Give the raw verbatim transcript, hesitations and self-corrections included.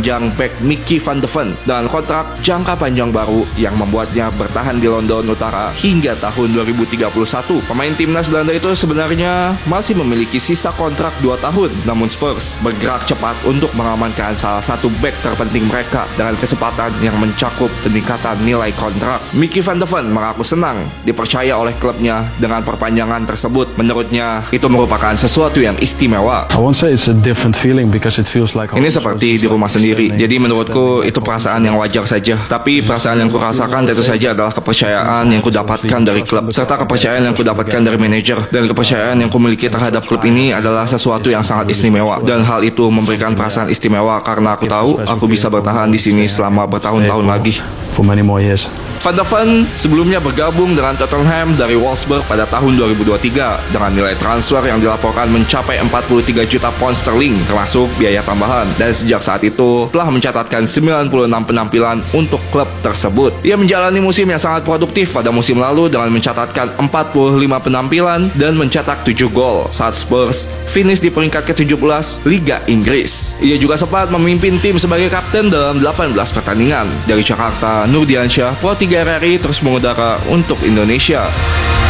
memanjang back Mickey van de Ven dengan kontrak jangka panjang baru yang membuatnya bertahan di London Utara hingga tahun dua ribu tiga puluh satu. Pemain timnas Belanda itu sebenarnya masih memiliki sisa kontrak dua tahun, namun Spurs bergerak cepat untuk mengamankan salah satu back terpenting mereka dengan kesempatan yang mencakup peningkatan nilai kontrak. Mickey van de Ven mengaku senang dipercaya oleh klubnya dengan perpanjangan tersebut. Menurutnya itu merupakan sesuatu yang istimewa. Ini seperti di rumah sendiri, jadi menurutku itu perasaan yang wajar saja. Tapi perasaan yang kurasakan tentu saja adalah kepercayaan yang kudapatkan dari klub, serta kepercayaan yang kudapatkan dari manajer. Dan kepercayaan yang kumiliki terhadap klub ini adalah sesuatu yang sangat istimewa. Dan hal itu memberikan perasaan istimewa karena aku tahu aku bisa bertahan di sini selama bertahun-tahun lagi. Van de Ven sebelumnya bergabung dengan Tottenham dari Wolfsburg pada tahun dua ribu dua puluh tiga dengan nilai transfer yang dilaporkan mencapai empat puluh tiga juta pound sterling termasuk biaya tambahan, dan sejak saat itu telah mencatatkan sembilan puluh enam penampilan untuk klub tersebut. Ia menjalani musim yang sangat produktif pada musim lalu dengan mencatatkan empat puluh lima penampilan dan mencetak tujuh gol saat Spurs finish di peringkat ke tujuh belas Liga Inggris. Ia juga sempat memimpin tim sebagai kapten dalam delapan belas pertandingan. Dari Jakarta, Nurdiansyah, Pro tiga R R I terus mengudara untuk Indonesia.